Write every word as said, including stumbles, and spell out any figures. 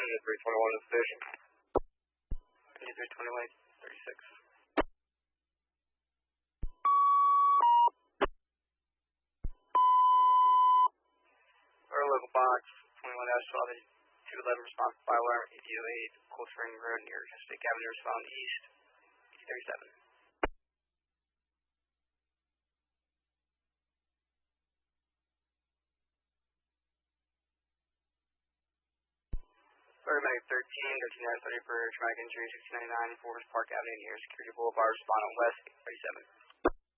three twenty-one to station. three twenty-one, thirty-six. Our local box, twenty-one dash twelve, two eleven response by alarm, eight oh eight, Cold Spring Road near Chesapeake Avenue, respond east, eight thirty-seven. Paramedic thirteen, thirteen dash thirty for traumatic injury, sixteen ninety-nine, Forest Park Avenue near Security Boulevard, respond on west, eight thirty-seven.